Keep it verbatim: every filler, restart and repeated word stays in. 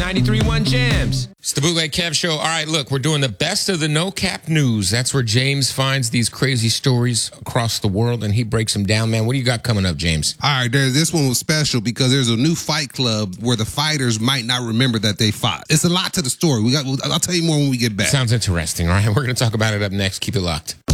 ninety-three point one Jams. It's the Bootleg Kev Show. All right, look, we're doing the best of the no-cap news. That's where James finds these crazy stories across the world, and he breaks them down, man. What do you got coming up, James? All right, there, this one was special because there's a new fight club where the fighters might not remember that they fought. It's a lot to the story. We got. I'll tell you more when we get back. Sounds interesting, all right? We're going to talk about it up next. Keep it locked.